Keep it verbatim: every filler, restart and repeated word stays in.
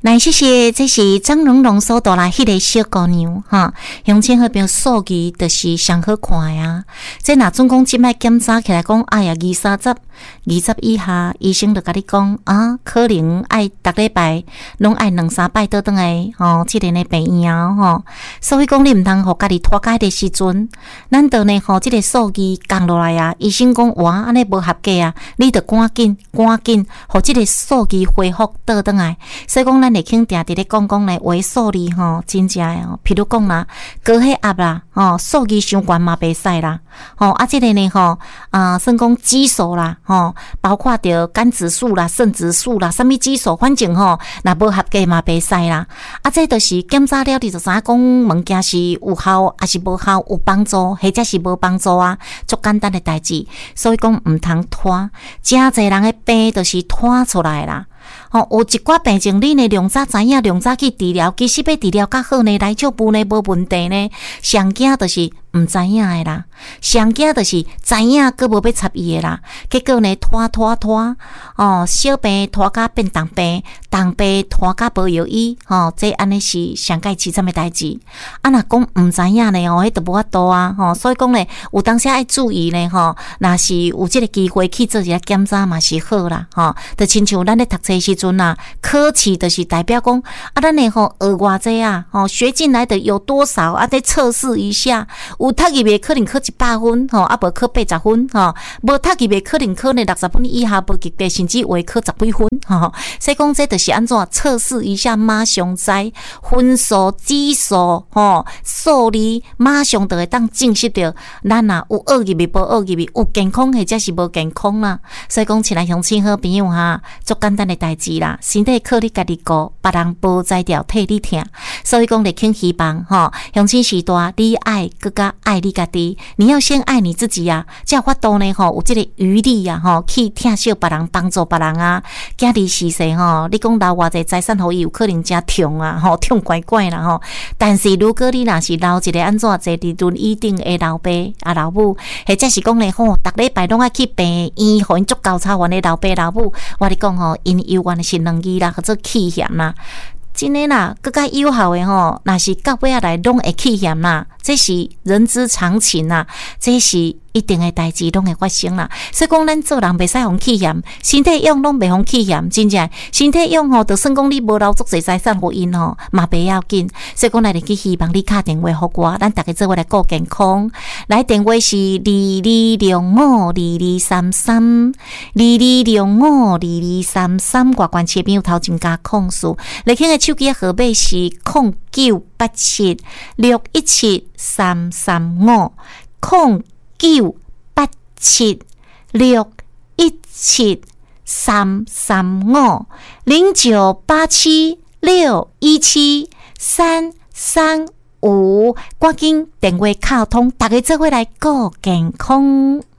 来，谢谢，这是张荣荣所带来迄个小姑娘哈，乡亲好朋友数据就是上好看呀。这若总共即摆检查起来讲，哎呀，二三十、二十以下，医生就甲你讲啊，可能爱逐礼拜拢爱两三摆倒转来吼，即个呢病院哦吼。所以讲你毋通互家己拖假的时阵，咱着呢吼，即个数据降落来啊，医生讲哇，安尼无合格啊，你着赶紧赶紧，互即个数据恢复倒转来。所以讲咱会肯定伫咧讲讲咧，为数字吼，真正诶吼，譬如讲啦，高血压啦，吼，数据伤悬嘛袂使啦，吼啊，即个呢吼，啊，算讲指数啦，吼，包括着肝指数啦、肾指数啦，啥物指数，反正吼，若无合格嘛袂使啦。啊，这就是检查了，你就知影讲物件是有效还是无效，有帮助或者是无帮助啊，足简单诶代志。所以讲毋通拖，真侪人诶病就是拖出来啦。吼，有一寡病症你呢，量早知影，量早去治疗，其实要治疗较好呢，来照步呢无问题呢。上惊就是毋知影诶啦，上惊就是知影佫无要插伊诶啦。结果呢，拖拖拖，哦，小病拖甲变重病，重病拖甲无药医，吼，这安尼是上介凄惨诶代志。啊，若讲毋知影呢，哦，迄都无法度啊，吼，所以讲呢，有当时爱注意呢，吼，若是有即个机会去做一下检查嘛是好啦，吼，就亲像咱咧读册时阵啊，考试就是代表讲啊，咱诶吼学偌济啊，吼学进来的有多少啊？得测试一下，有读入诶可能考一百分，吼啊无考八十分，吼无读入诶可能考呢六十分以下，无及格甚至会考十几分，吼。所以讲这就是安怎测试一下，马上知分数指数，吼数字马上就会当证实着咱啊有学入诶无学入诶，有健康或者是无健康啦。所以讲，亲爱乡亲好朋友哈，足简单诶代志啦，身体靠你家己顾，别人无才调替你听。所以讲，你肯希望吼，乡亲时代你爱更加爱你家己，你要先爱你自己啊，才有法度呢吼，有这个余力啊吼，去疼惜别人，帮助别人啊。囝儿时势吼，你讲留偌济财产，互伊有可能真痛啊吼，痛怪怪啦吼。但是如果你若是留一个安怎坐伫轮椅顶的老爸啊老母，或者是讲咧吼，逐礼拜拢爱去病院，互因足够操完的老爸老母，我你讲吼，因有原是两字啦，或者气嫌啦。真诶啦，更加有效诶吼，若是到尾仔来拢会气嫌啦，这是人之常情啦，这是一定诶代志拢会发生啦。所以讲，咱做人袂使互气嫌，身体用拢袂互气嫌，真正身体用吼，就算讲你无留足侪财产互因吼，嘛袂要紧。所以讲，来去希望你敲电话互我，咱大家做伙来顾健康。来电话是二二六五二二三三，二二六五二二三三，外关切朋友头前加控诉，来听个。手机号码是零九八七六一七三三五，零九八七六一七三三五，零九八七六一七三三五，赶紧电话敲通，大家做伙来顾健康。